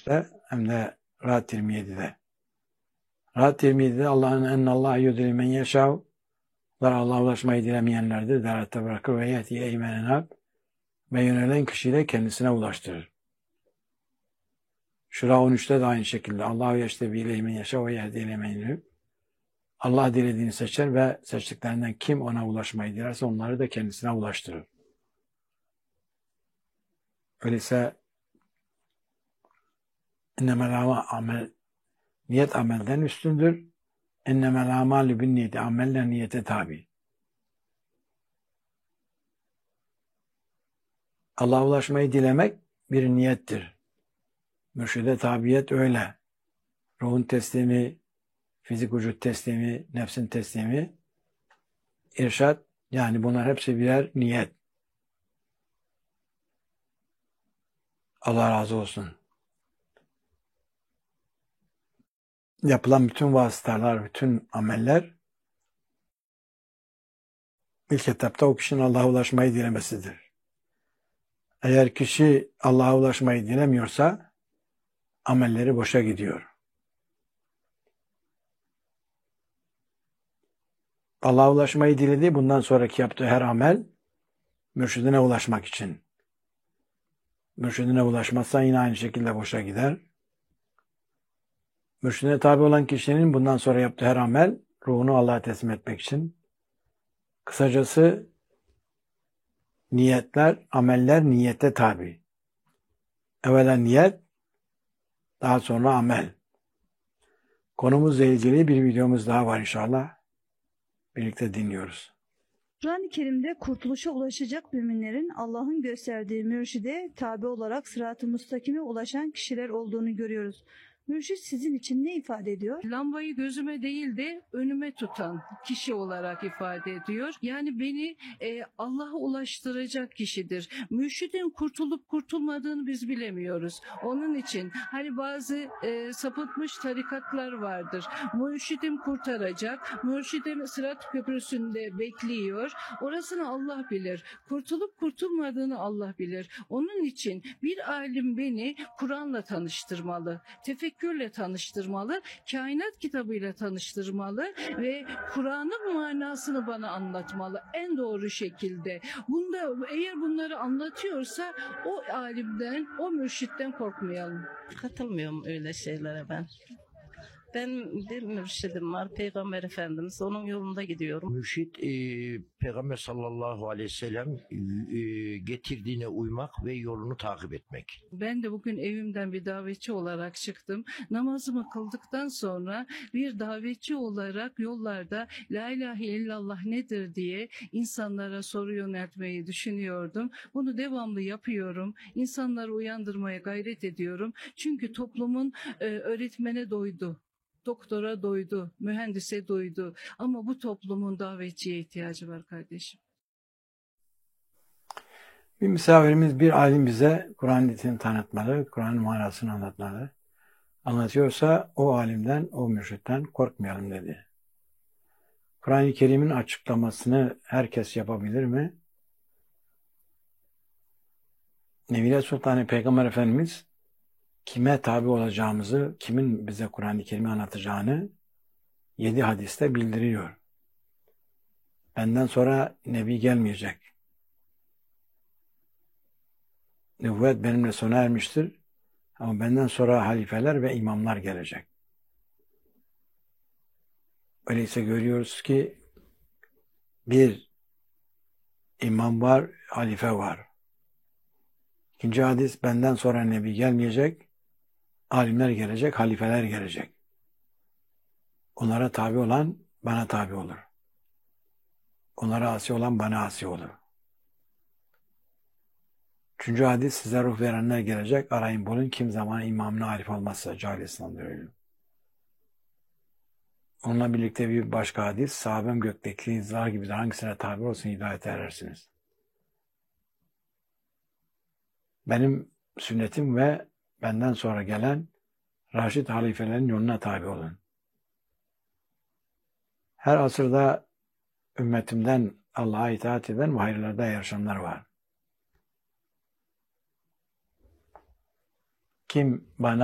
13'te hem de Rahat 27'de. Rahat 27'de Allah'ın ennallâhe yudilî men yeşâv. Allah'a ulaşmayı dilemeyenlerdir. Derhatta bırakır ve yehdi eymenen hak. Ve yönelen kişiyi de kendisine ulaştırır. Şura 13'te de aynı şekilde. Allahu yeştebi ileyhi men yeşâv ve yehdi ileyhi men yunib. Allah dilediğini seçer ve seçtiklerinden kim ona ulaşmayı dilerse onları da kendisine ulaştırır. Öyleyse niyet amelden üstündür. İnnemel amalü bin niyeti. Ameller niyete tabi. Allah'a ulaşmayı dilemek bir niyettir. Mürşide tabiyet öyle. Ruhun teslimi, fizik vücut teslimi, nefsin teslimi, irşad, yani bunlar hepsi birer niyet. Allah razı olsun. Yapılan bütün vasıtalar, bütün ameller ilk etapta o kişinin Allah'a ulaşmayı dilemesidir. Eğer kişi Allah'a ulaşmayı dilemiyorsa amelleri boşa gidiyor. Allah'a ulaşmayı dilediği bundan sonraki yaptığı her amel mürşidine ulaşmak için. Mürşidine ulaşmazsa yine aynı şekilde boşa gider. Mürşidine tabi olan kişinin bundan sonra yaptığı her amel ruhunu Allah'a teslim etmek için. Kısacası niyetler, ameller niyete tabi. Evvela niyet, daha sonra amel. Konumuzla ilgili bir videomuz daha var inşallah. Birlikte dinliyoruz. Kur'an-ı Kerim'de kurtuluşa ulaşacak müminlerin Allah'ın gösterdiği mürşide tabi olarak sırat-ı müstakime ulaşan kişiler olduğunu görüyoruz. Mürşid sizin için ne ifade ediyor? Lambayı gözüme değil de önüme tutan kişi olarak ifade ediyor. Yani beni Allah'a ulaştıracak kişidir. Mürşidin kurtulup kurtulmadığını biz bilemiyoruz. Onun için hani bazı sapıtmış tarikatlar vardır. Mürşidim kurtaracak. Mürşidim Sırat Köprüsü'nde bekliyor. Orasını Allah bilir. Kurtulup kurtulmadığını Allah bilir. Onun için bir alim beni Kur'an'la tanıştırmalı. Tefekkürle tanıştırmalı, kainat kitabıyla tanıştırmalı ve Kur'an'ın manasını bana anlatmalı en doğru şekilde. Eğer bunları anlatıyorsa o alimden, o mürşitten korkmayalım. Katılmıyorum öyle şeylere ben. Ben bir mürşidim var, Peygamber Efendimiz, onun yolunda gidiyorum. Mürşid, Peygamber sallallahu aleyhi ve sellem getirdiğine uymak ve yolunu takip etmek. Ben de bugün evimden bir davetçi olarak çıktım. Namazımı kıldıktan sonra bir davetçi olarak yollarda La ilahe illallah nedir diye insanlara soru yöneltmeyi düşünüyordum. Bunu devamlı yapıyorum. İnsanları uyandırmaya gayret ediyorum. Çünkü toplumun öğretmene doydu. Doktora doydu, mühendise doydu ama bu toplumun davetçiye ihtiyacı var kardeşim. Bir misafirimiz, bir alim bize Kur'an'ı tanıtmalı, Kur'an'ın manasını anlatmalı. Anlatıyorsa o alimden, o mürşitten korkmayalım dedi. Kur'an-ı Kerim'in açıklamasını herkes yapabilir mi? Nebiler Sultanı Peygamber Efendimiz kime tabi olacağımızı, kimin bize Kur'an-ı Kerim'i anlatacağını 7 hadiste bildiriyor. Benden sonra Nebi gelmeyecek. Nübüvvet benimle sona ermiştir. Ama benden sonra halifeler ve imamlar gelecek. Öyleyse görüyoruz ki bir imam var, halife var. İkinci hadis, benden sonra Nebi gelmeyecek. Alimler gelecek, halifeler gelecek. Onlara tabi olan bana tabi olur. Onlara asi olan bana asi olur. Üçüncü hadis, size ruh verenler gelecek. Arayın bulun, kim zaman imamına halife olmazsa cahilesinden öyle. Onunla birlikte bir başka hadis, sahabem gökteki yıldızlar gibidir. Hangisine tabi olsun hidayete erersiniz. Benim sünnetim ve benden sonra gelen Raşid halifelerin yoluna tabi olun. Her asırda ümmetimden Allah'a itaat eden ve hayırlarda yarışanlar var. Kim bana